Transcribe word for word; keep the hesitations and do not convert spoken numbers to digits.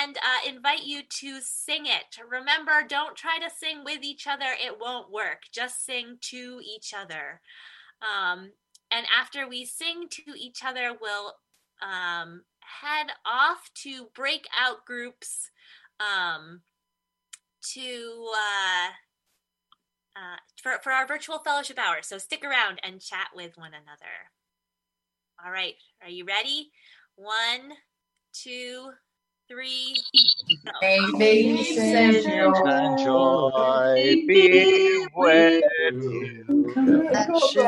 and uh, invite you to sing it. Remember, don't try to sing with each other. It won't work. Just sing to each other. Um, and after we sing to each other, we'll um, head off to breakout groups um, to uh, uh, for, for our virtual fellowship hour. So stick around and chat with one another. All right. Are you ready? One, two, three, go. May peace and joy Joy be with you. that